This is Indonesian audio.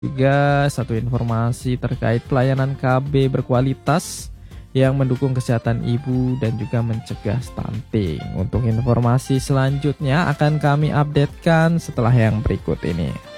Juga satu informasi terkait pelayanan KB berkualitas yang mendukung kesehatan ibu dan juga mencegah stunting. Untuk informasi selanjutnya akan kami updatekan setelah yang berikut ini.